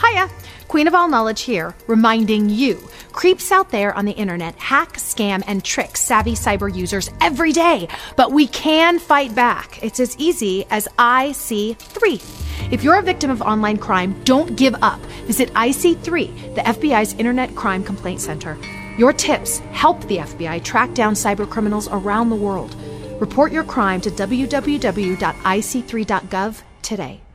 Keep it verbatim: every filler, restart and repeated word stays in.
Hiya! Queen of All Knowledge here, reminding you, creeps out there on the internet hack, scam, and trick savvy cyber users every day. But we can fight back. It's as easy as I C three. If you're a victim of online crime, don't give up. Visit I C three, the F B I's Internet Crime Complaint Center. Your tips help the F B I track down cyber criminals around the world. Report your crime to w w w dot i c three dot gov today.